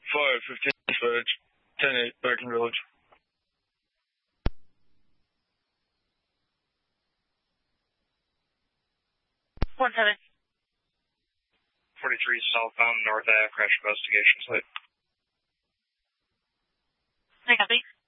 515 dispatch, 10-8, back in village. 1-7. 43 southbound North Ave, crash investigation site. I copy.